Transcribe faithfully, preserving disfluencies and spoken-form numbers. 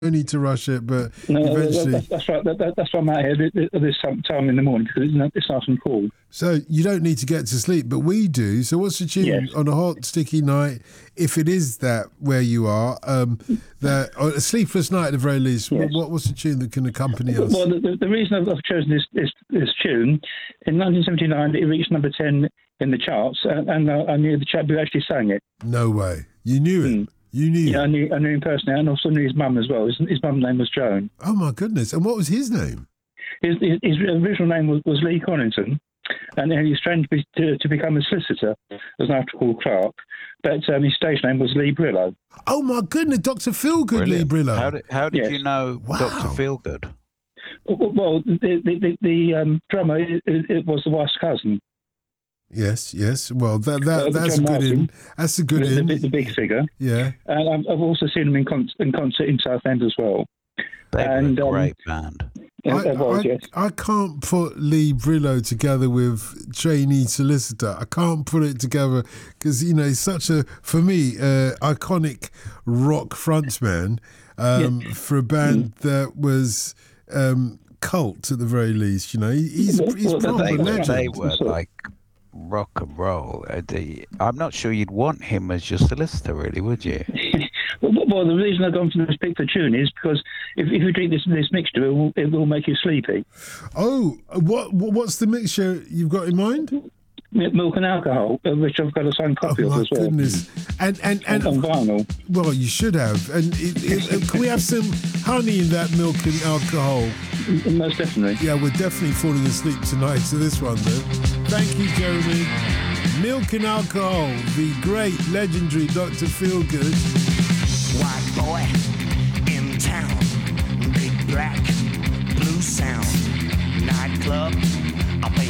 no need to rush it, but No, eventually... That's, that's right. That, that, that's why I'm out here this, this time in the morning, because it's, it's nice and cool. So you don't need to get to sleep, but we do. So what's the tune Yes. on a hot, sticky night, if it is that where you are, um, that or a sleepless night at the very least, Yes. what, what's the tune that can accompany us? Well, the, the, the reason I've, I've chosen this, this this tune, in nineteen seventy-nine, it reached number ten in the charts, and, and I, I knew the chap who actually sang it. No way. You knew him. Mm. You knew Yeah, I him. knew, I knew him personally, and also knew his mum as well. His, his mum's name was Joan. Oh, my goodness. And what was his name? His, his, his original name was, was Lee Conington, and then he was trained to, be, to, to become a solicitor as an after-call clerk. But um, his stage name was Lee Brillo. Oh, my goodness. Doctor Feelgood Lee Brillo. How did, how did Yes. you know Wow. Doctor Feelgood? Well, well the the, the, the um, drummer it, it was the wife's cousin. Yes, yes. Well, that, that Uh, that's a John good Martin. in. That's a good the, in. the, the big figure. Yeah. And I've, I've also seen him in, con- in concert in Southend as well. They And, were a um, great band. Yeah, I, there was, I, yes. I can't put Lee Brillo together with trainee solicitor. I can't put it together because, you know, he's such a, for me, uh, iconic rock frontman um, Yeah. for a band that was um, cult at the very least. You know, He- he's, Well, he's well, proper They, legend. they legend. were like rock and roll. Uh, the, I'm not sure you'd want him as your solicitor, really, would you? Well, well, the reason I've gone for this pick for tune is because if, if you drink this this mixture, it will, it will make you sleepy. Oh, what what's the mixture you've got in mind? M- Milk and alcohol, uh, which I've got a signed Oh copy of my as well. goodness! And and and On vinyl. well, you should have. And it, it, can we have some honey in that milk and alcohol? M- Most definitely. Yeah, we're definitely falling asleep tonight to this one, though. Thank you, Jeremy. Milk and Alcohol, the great, legendary Doctor Feelgood. White boy in town, big black blue sound, nightclub, I pay